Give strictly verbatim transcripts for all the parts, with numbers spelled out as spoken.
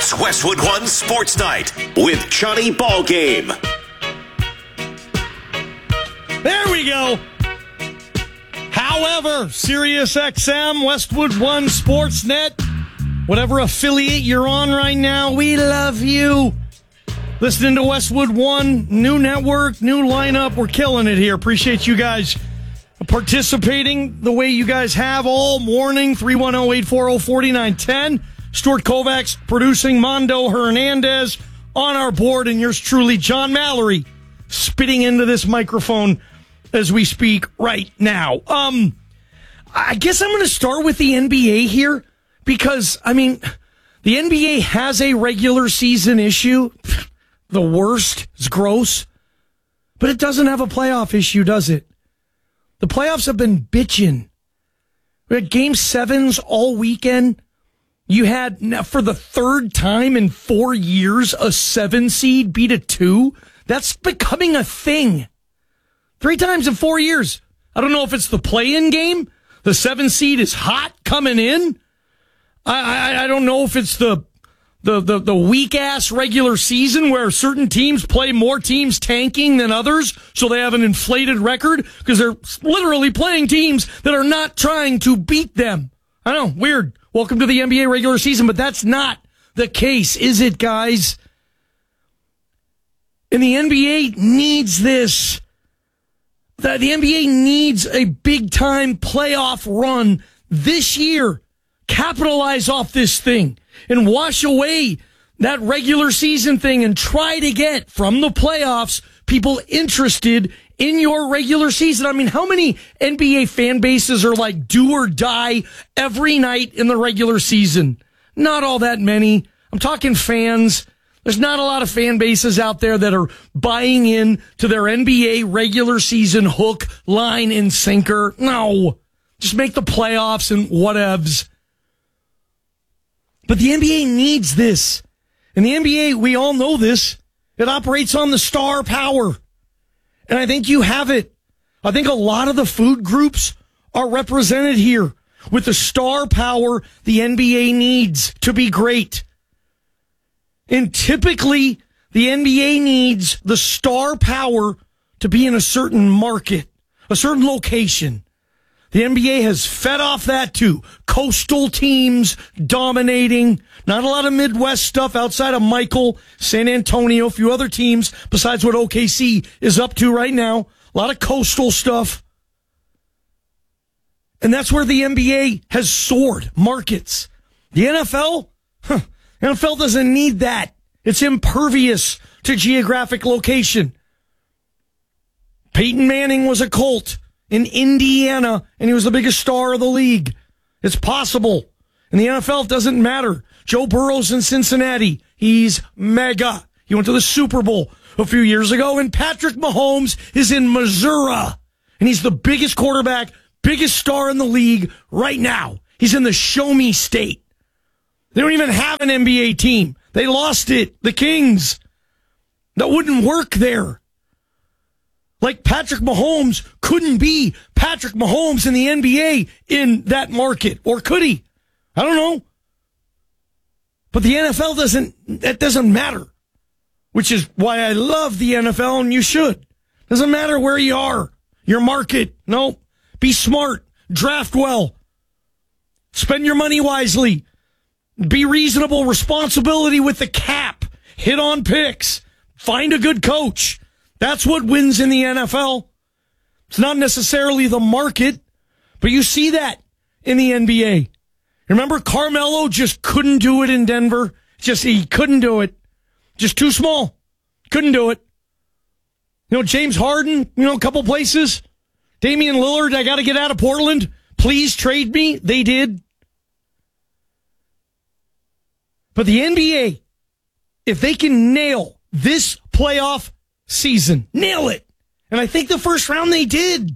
It's Westwood One Sports Night with Johnny Ballgame. There we go. However, Sirius X M, Westwood One Sportsnet, whatever affiliate you're on right now, we love you. Listening to Westwood One, new network, new lineup. We're killing it here. Appreciate you guys participating the way you guys have all morning. three one zero, eight four zero, four nine one zero. Stuart Kovacs producing, Mondo Hernandez on our board, and yours truly, John Mallory, spitting into this microphone as we speak right now. Um, I guess I'm going to start with the N B A here because, I mean, the N B A has a regular season issue. The worst. It's gross. But it doesn't have a playoff issue, does it? The playoffs have been bitching. We had game sevens all weekend. You had, now for the third time in four years, a seven seed beat a two. That's becoming a thing. Three times in four years. I don't know if it's the play-in game. The seven seed is hot coming in. I, I, I don't know if it's the the the, the weak-ass regular season where certain teams play more teams tanking than others, so they have an inflated record because they're literally playing teams that are not trying to beat them. I know, weird. Welcome to the N B A regular season, but that's not the case, is it, guys? And the N B A needs this. The, the N B A needs a big-time playoff run this year. Capitalize off this thing and wash away that regular season thing and try to get from the playoffs people interested in your regular season. I mean, how many N B A fan bases are like do or die every night in the regular season? Not all that many. I'm talking fans. There's not a lot of fan bases out there that are buying in to their N B A regular season hook, line, and sinker. No. Just make the playoffs and whatevs. But the N B A needs this. And the N B A, we all know this, it operates on the star power. And I think you have it. I think a lot of the food groups are represented here with the star power the N B A needs to be great. And typically, the N B A needs the star power to be in a certain market, a certain location. The N B A has fed off that too. Coastal teams dominating. Not a lot of Midwest stuff outside of Michael, San Antonio, a few other teams besides what O K C is up to right now. A lot of coastal stuff. And that's where the N B A has soared markets. The N F L? Huh. N F L doesn't need that. It's impervious to geographic location. Peyton Manning was a Colt in Indiana, and he was the biggest star of the league. It's possible. In the N F L, it doesn't matter. Joe Burrow's in Cincinnati. He's mega. He went to the Super Bowl a few years ago, and Patrick Mahomes is in Missouri, and he's the biggest quarterback, biggest star in the league right now. He's in the show me state. They don't even have an N B A team. They lost it. The Kings. That wouldn't work there. Like Patrick Mahomes couldn't be Patrick Mahomes in the N B A in that market. Or could he? I don't know. But the N F L doesn't, that doesn't matter. Which is why I love the N F L, and you should. Doesn't matter where you are. Your market. No. Be smart. Draft well. Spend your money wisely. Be reasonable. Responsibility with the cap. Hit on picks. Find a good coach. That's what wins in the N F L. It's not necessarily the market, but you see that in the N B A. Remember, Carmelo just couldn't do it in Denver. Just, he couldn't do it. Just too small. Couldn't do it. You know, James Harden, you know, a couple places. Damian Lillard, I got to get out of Portland. Please trade me. They did. But the N B A, if they can nail this playoff season, nail it. And I think the first round they did.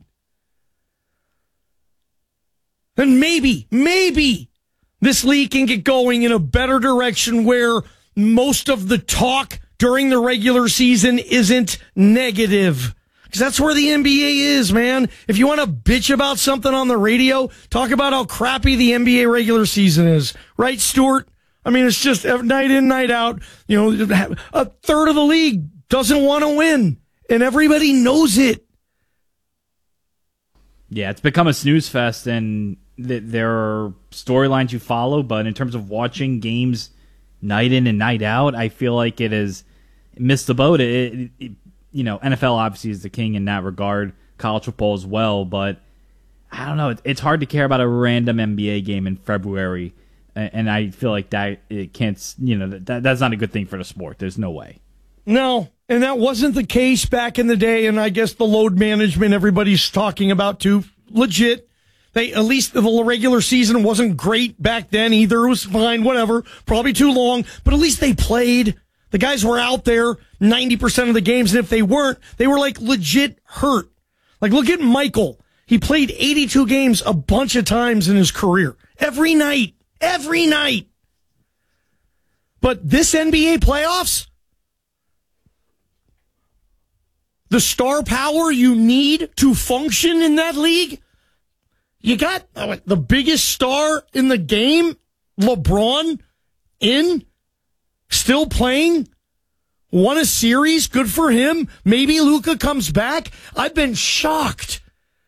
Then maybe, maybe this league can get going in a better direction where most of the talk during the regular season isn't negative. Because that's where the N B A is, man. If you want to bitch about something on the radio, talk about how crappy the N B A regular season is. Right, Stuart? I mean, it's just night in, night out. You know, a third of the league doesn't want to win, and everybody knows it. Yeah, it's become a snooze fest, and th- there are storylines you follow, but in terms of watching games night in and night out, I feel like it has missed the boat. It, it, it, you know, N F L obviously is the king in that regard, college football as well, but I don't know. It, it's hard to care about a random N B A game in February, and, and I feel like that it can't. You know, that that's not a good thing for the sport. There's no way. No, and that wasn't the case back in the day, and I guess the load management everybody's talking about too, legit. They, at least the regular season wasn't great back then either. It was fine, whatever, probably too long, but at least they played. The guys were out there ninety percent of the games, and if they weren't, they were like legit hurt. Like look at Michael. He played eighty-two games a bunch of times in his career. Every night. Every night. But this N B A playoffs, the star power you need to function in that league, you got the biggest star in the game, LeBron, in, still playing, won a series, good for him. Maybe Luka comes back. I've been shocked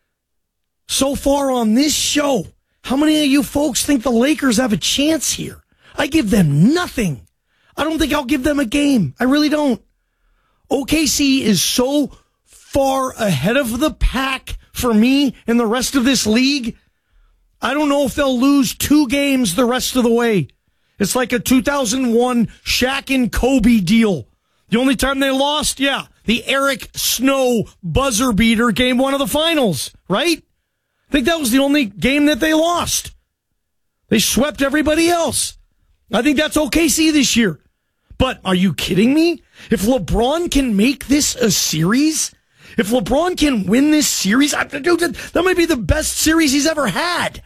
so far on this show. How many of you folks think the Lakers have a chance here? I give them nothing. I don't think I'll give them a game. I really don't. O K C is so far ahead of the pack for me and the rest of this league. I don't know if they'll lose two games the rest of the way. It's like a two thousand one Shaq and Kobe deal. The only time they lost, yeah, the Eric Snow buzzer beater game one of the finals, right? I think that was the only game that they lost. They swept everybody else. I think that's O K C this year. But are you kidding me? If LeBron can make this a series, if LeBron can win this series, that might be the best series he's ever had.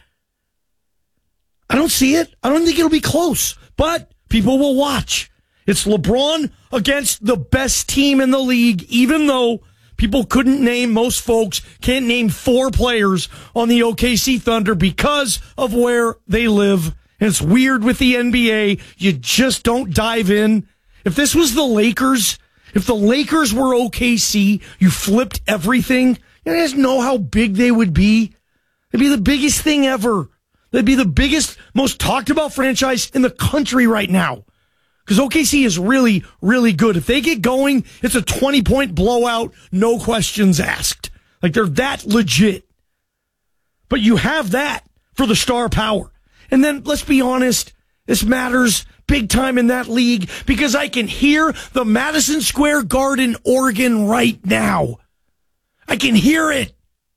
I don't see it. I don't think it'll be close, but people will watch. It's LeBron against the best team in the league, even though people couldn't name, most folks can't name four players on the O K C Thunder because of where they live. And it's weird with the N B A. You just don't dive in. If this was the Lakers, if the Lakers were O K C, you flipped everything. You guys know how big they would be. They'd be the biggest thing ever. They'd be the biggest, most talked about franchise in the country right now. Because O K C is really, really good. If they get going, it's a twenty-point blowout, no questions asked. Like, they're that legit. But you have that for the star power. And then, let's be honest, this matters big time in that league because I can hear the Madison Square Garden organ right now. I can hear it.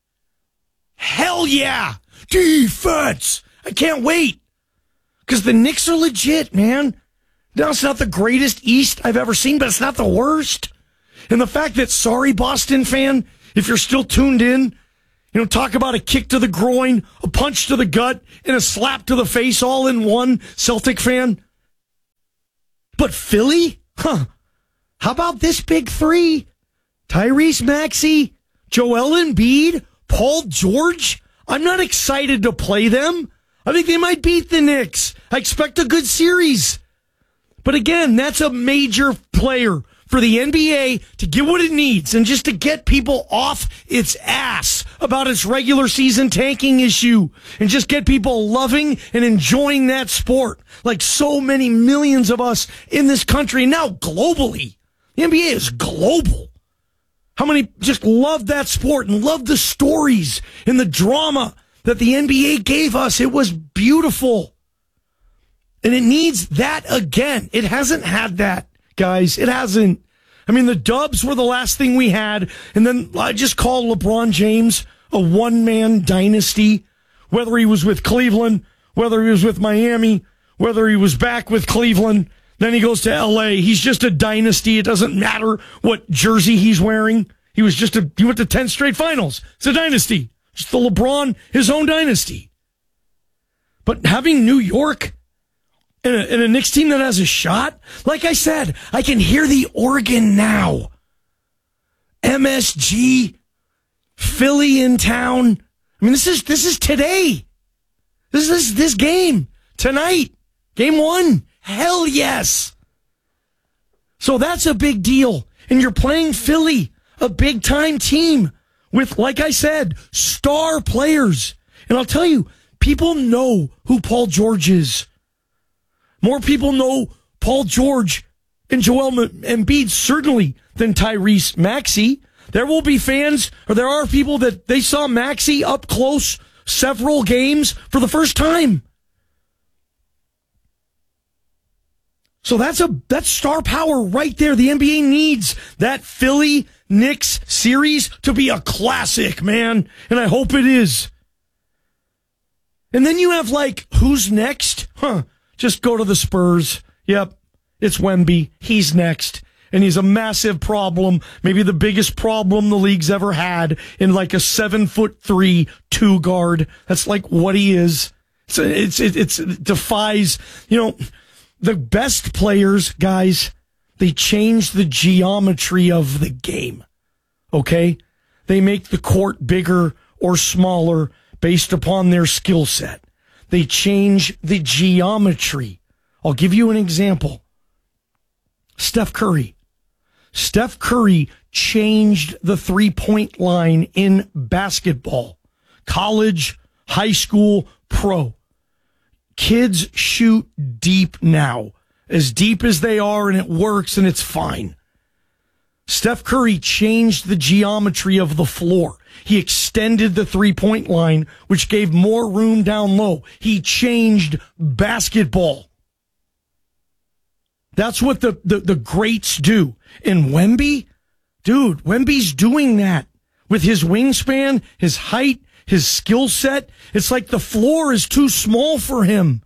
Hell yeah. Defense. I can't wait. Because the Knicks are legit, man. Now, it's not the greatest East I've ever seen, but it's not the worst. And the fact that, sorry, Boston fan, if you're still tuned in, you know, talk about a kick to the groin, a punch to the gut, and a slap to the face all in one, Celtic fan. But Philly? Huh. How about this big three? Tyrese Maxey, Joel Embiid, Paul George? I'm not excited to play them. I think they might beat the Knicks. I expect a good series. But again, that's a major player for the N B A to get what it needs and just to get people off its ass about its regular season tanking issue and just get people loving and enjoying that sport like so many millions of us in this country, now globally. The N B A is global. How many just love that sport and love the stories and the drama that the N B A gave us? It was beautiful. And it needs that again. It hasn't had that, guys. It hasn't. I mean, the Dubs were the last thing we had. And then I just call LeBron James a one-man dynasty. Whether he was with Cleveland, whether he was with Miami, whether he was back with Cleveland, then he goes to L A. He's just a dynasty. It doesn't matter what jersey he's wearing. He was just a, he went to ten straight finals. It's a dynasty. Just the LeBron, his own dynasty. But having New York in a, in a Knicks team that has a shot, like I said, I can hear the organ now. M S G, Philly in town. I mean, this is this is today. This is this game tonight. Game one. Hell yes. So that's a big deal. And you're playing Philly, a big-time team with, like I said, star players. And I'll tell you, people know who Paul George is. More people know Paul George and Joel Embiid, certainly, than Tyrese Maxey. There will be fans, or there are people that they saw Maxey up close several games for the first time. So that's a that's star power right there. The N B A needs that Philly Knicks series to be a classic, man. And I hope it is. And then you have, like, who's next? Huh. Just go to the Spurs. Yep. It's Wemby. He's next. And he's a massive problem. Maybe the biggest problem the league's ever had in like a seven foot three two guard. That's like what he is. It's, it's, it, it's, it defies, you know, the best players, guys, they change the geometry of the game. Okay? They make the court bigger or smaller based upon their skill set. They change the geometry. I'll give you an example. Steph Curry. Steph Curry changed the three-point line in basketball. College, high school, pro. Kids shoot deep now. As deep as they are, and it works, and it's fine. Steph Curry changed the geometry of the floor. He extended the three-point line, which gave more room down low. He changed basketball. That's what the, the, the greats do. And Wemby, dude, Wemby's doing that with his wingspan, his height, his skill set. It's like the floor is too small for him.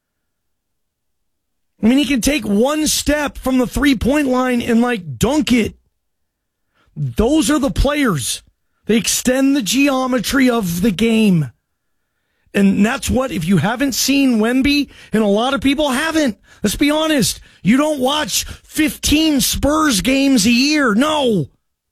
I mean, he can take one step from the three-point line and, like, dunk it. Those are the players. They extend the geometry of the game. And that's what, if you haven't seen Wemby, and a lot of people haven't, let's be honest, you don't watch fifteen Spurs games a year. No.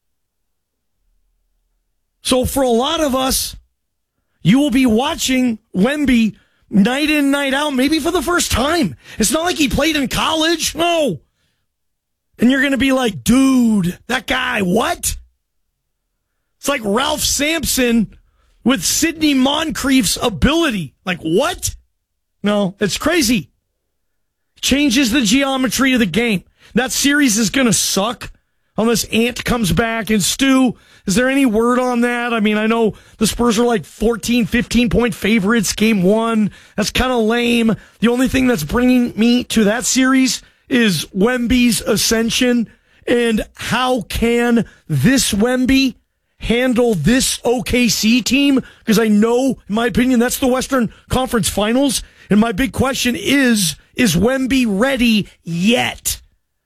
So for a lot of us, you will be watching Wemby night in, night out, maybe for the first time. It's not like he played in college. No. And you're going to be like, dude, that guy, what? It's like Ralph Sampson with Sidney Moncrief's ability. Like, what? No, it's crazy. Changes the geometry of the game. That series is going to suck unless Ant comes back. And Stu, is there any word on that? I mean, I know the Spurs are like fourteen, fifteen point favorites game one. That's kind of lame. The only thing that's bringing me to that series is Wemby's ascension. And how can this Wemby handle this O K C team? Because I know, in my opinion, that's the Western Conference Finals. And my big question is, is Wemby ready yet?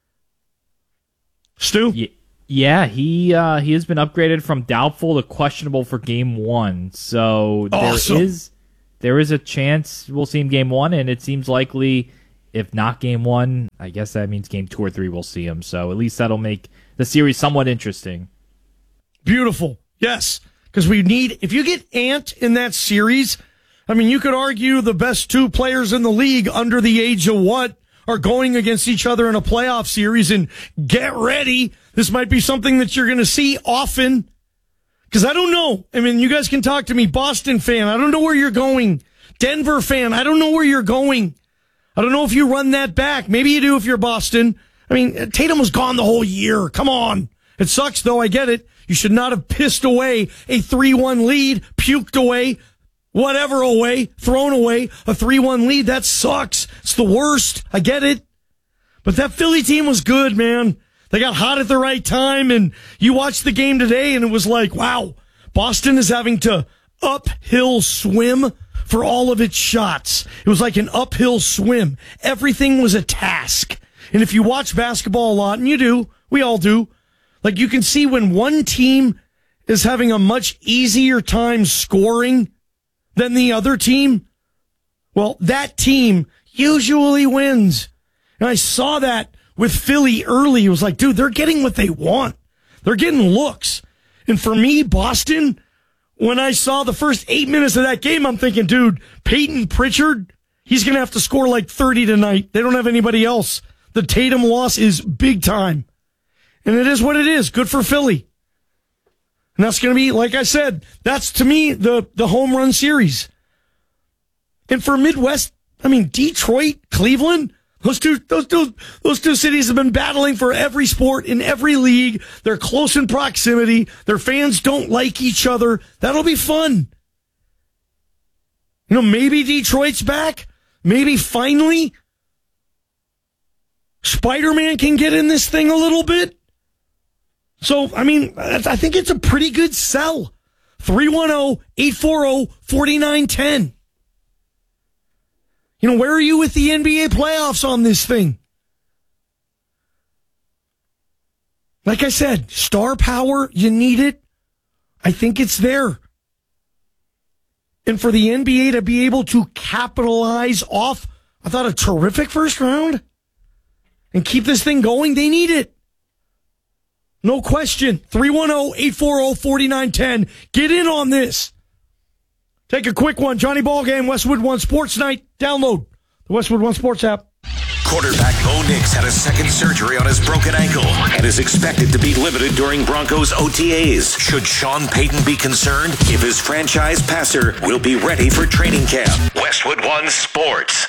Stu? Yeah, he uh, he has been upgraded from doubtful to questionable for game one. So there awesome. is there is a chance we'll see him game one, and it seems likely, if not game one, I guess that means game two or three we'll see him. So at least that'll make the series somewhat interesting. Beautiful. Yes. Because we need, if you get Ant in that series, I mean, you could argue the best two players in the league under the age of what are going against each other in a playoff series, and get ready. This might be something that you're going to see often. Because I don't know. I mean, you guys can talk to me. Boston fan, I don't know where you're going. Denver fan, I don't know where you're going. I don't know if you run that back. Maybe you do if you're Boston. I mean, Tatum was gone the whole year. Come on. It sucks, though. I get it. You should not have pissed away a three one lead, puked away, whatever away, thrown away a three one lead. That sucks. It's the worst. I get it. But that Philly team was good, man. They got hot at the right time, and you watched the game today, and it was like, wow, Boston is having to uphill swim for all of its shots. It was like an uphill swim. Everything was a task. And if you watch basketball a lot, and you do, we all do, like you can see when one team is having a much easier time scoring than the other team, well, that team usually wins. And I saw that with Philly early. It was like, dude, they're getting what they want. They're getting looks. And for me, Boston, when I saw the first eight minutes of that game, I'm thinking, dude, Peyton Pritchard, He's going to have to score like thirty tonight. They don't have anybody else. The Tatum loss is big time. And it is what it is. Good for Philly. And that's going to be, like I said, that's to me the, the home run series. And for Midwest, I mean, Detroit, Cleveland, those two, those two, those two cities have been battling for every sport in every league. They're close in proximity. Their fans don't like each other. That'll be fun. You know, maybe Detroit's back. Maybe finally Spider-Man can get in this thing a little bit. So, I mean, I think it's a pretty good sell. three one zero, eight four zero, four nine one zero. You know, where are you with the N B A playoffs on this thing? Like I said, star power, you need it. I think it's there. And for the N B A to be able to capitalize off, I thought, a terrific first round and keep this thing going, they need it. No question. three one zero, eight four zero, four nine one zero. Get in on this. Take a quick one. Johnny Ballgame, Westwood One Sports Night. Download the Westwood One Sports app. Quarterback Bo Nix had a second surgery on his broken ankle and is expected to be limited during Broncos O T As. Should Sean Payton be concerned if his franchise passer will be ready for training camp? Westwood One Sports.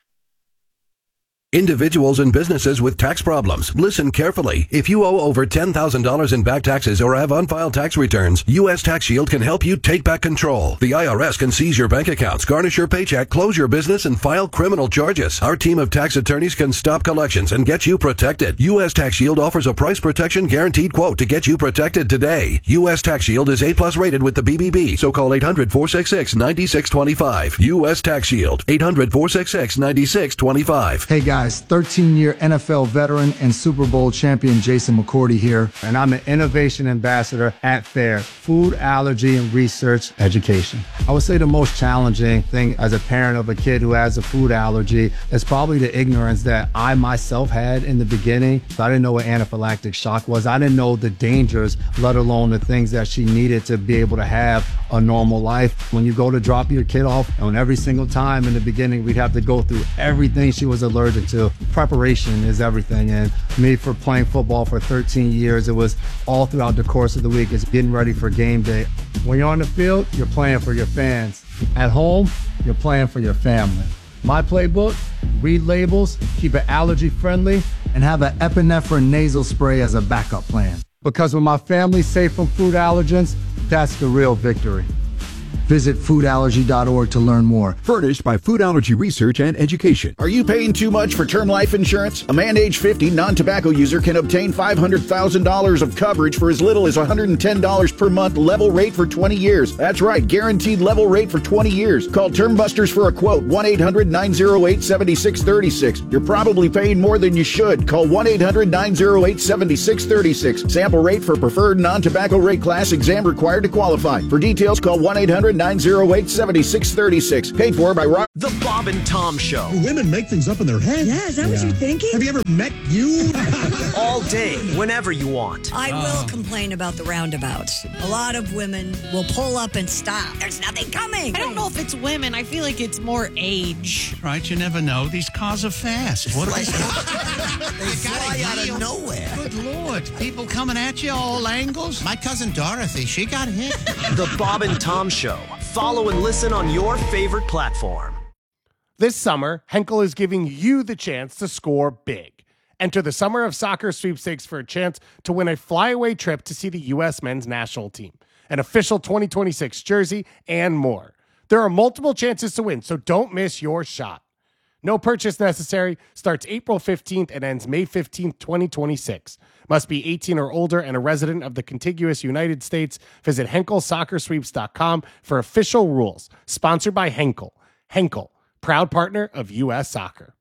Individuals and businesses with tax problems, listen carefully. If you owe over ten thousand dollars in back taxes or have unfiled tax returns, U S Tax Shield can help you take back control. The I R S can seize your bank accounts, garnish your paycheck, close your business, and file criminal charges. Our team of tax attorneys can stop collections and get you protected. U S Tax Shield offers a price protection guaranteed quote to get you protected today. U S Tax Shield is A plus rated with the B B B, so call eight hundred, four six six, nine six two five. U S Tax Shield, eight hundred, four six six, nine six two five. Hey guys. thirteen-year N F L veteran and Super Bowl champion Jason McCourty here, and I'm an innovation ambassador at FAIR, Food Allergy and Research Education. I would say the most challenging thing as a parent of a kid who has a food allergy is probably the ignorance that I myself had in the beginning. I didn't know what anaphylactic shock was. I didn't know the dangers, let alone the things that she needed to be able to have a normal life. When you go to drop your kid off, and every single time in the beginning, we'd have to go through everything she was allergic to. Preparation is everything, and me, for playing football for thirteen years, it was all throughout the course of the week. It's getting ready for game day. When you're on the field, you're playing for your fans. At home, you're playing for your family. My playbook: read labels, keep it allergy friendly, and have an epinephrine nasal spray as a backup plan. Because when my family's safe from food allergens, that's the real victory. Visit food allergy dot org to learn more. Furnished by Food Allergy Research and Education. Are you paying too much for term life insurance? A man age fifty non-tobacco user can obtain five hundred thousand dollars of coverage for as little as one hundred ten dollars per month, level rate for twenty years. That's right, guaranteed level rate for twenty years. Call Term Busters for a quote, one eight hundred, nine oh eight, seven six three six. You're probably paying more than you should. Call one eight hundred, nine oh eight, seven six three six. Sample rate for preferred non-tobacco rate class, exam required to qualify. For details, call one eight hundred, nine oh eight, seven six three six. Paid for by Rob. The Bob and Tom Show. Women make things up in their head. Yeah, is that yeah. what you're thinking? Have you ever met you? All day, whenever you want. I will complain about the roundabouts. A lot of women will pull up and stop. There's nothing coming. I don't know if it's women. I feel like it's more age. Right, you never know. These cars are fast. What like, they fly out of nowhere. Good Lord. People coming at you all angles. My cousin Dorothy, she got hit. The Bob and Tom Show. Follow and listen on your favorite platform. This summer, Henkel is giving you the chance to score big. Enter the Summer of Soccer sweepstakes for a chance to win a flyaway trip to see the U S men's national team, an official twenty twenty-six jersey, and more. There are multiple chances to win, so don't miss your shot. No purchase necessary. Starts April fifteenth and ends May fifteenth, twenty twenty-six. Must be eighteen or older and a resident of the contiguous United States. Visit Henkel Soccer Sweeps dot com for official rules. Sponsored by Henkel. Henkel, proud partner of U S Soccer.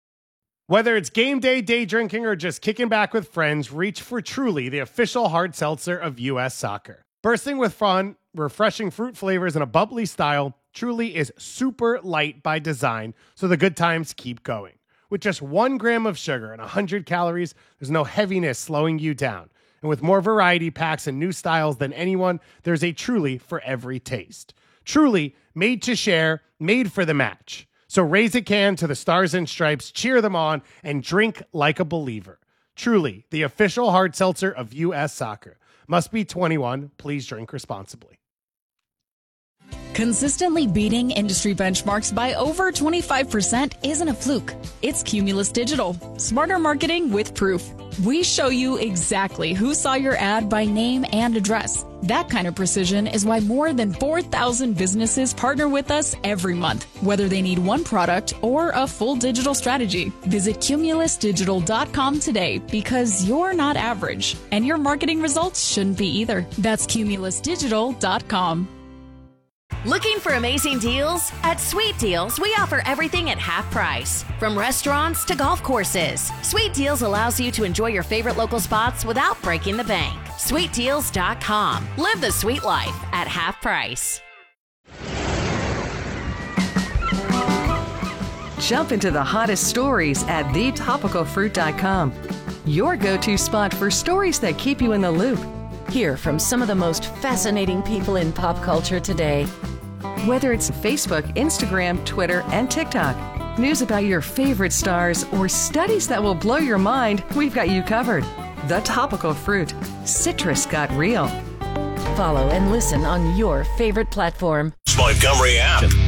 Whether it's game day, day drinking, or just kicking back with friends, reach for Truly, the official hard seltzer of U S Soccer. Bursting with fun, refreshing fruit flavors, and a bubbly style, Truly is super light by design, so the good times keep going. With just one gram of sugar and one hundred calories, there's no heaviness slowing you down. And with more variety packs and new styles than anyone, there's a Truly for every taste. Truly, made to share, made for the match. So raise a can to the Stars and Stripes, cheer them on, and drink like a believer. Truly, the official hard seltzer of U S Soccer. Must be twenty-one. Please drink responsibly. Consistently beating industry benchmarks by over twenty-five percent isn't a fluke. It's Cumulus Digital. Smarter marketing with proof. We show you exactly who saw your ad by name and address. That kind of precision is why more than four thousand businesses partner with us every month, whether they need one product or a full digital strategy. Visit cumulus digital dot com today because you're not average, and your marketing results shouldn't be either. That's cumulus digital dot com. Looking for amazing deals? At Sweet Deals, we offer everything at half price. From restaurants to golf courses, Sweet Deals allows you to enjoy your favorite local spots without breaking the bank. sweet deals dot com. Live the sweet life at half price. Jump into the hottest stories at the topical fruit dot com. Your go-to spot for stories that keep you in the loop. Hear from some of the most fascinating people in pop culture today. Whether it's Facebook, Instagram, Twitter, and TikTok, news about your favorite stars, or studies that will blow your mind, we've got you covered. The Topical Fruit. Citrus got real. Follow and listen on your favorite platform. Montgomery app.